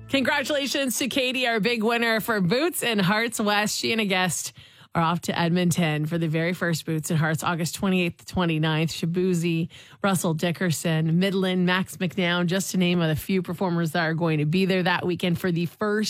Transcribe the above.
Congratulations to Katie, our big winner for Boots and Hearts West. She and a guest are off to Edmonton for the very first Boots and Hearts, August 28th to 29th. Shabuzi, Russell Dickerson, Midland, Max McNown, just to name a few performers that are going to be there that weekend for the first